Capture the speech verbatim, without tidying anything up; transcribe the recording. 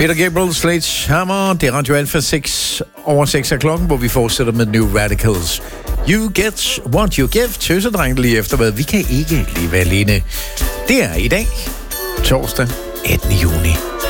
Peter Gabriel, Sledgehammer, det er Radio Alpha seks over seks af klokken, hvor vi fortsætter med New Radicals. You get what you give, tøsedrengene lige efter hvad. Vi kan ikke lige være alene. Det er i dag, torsdag attende juni.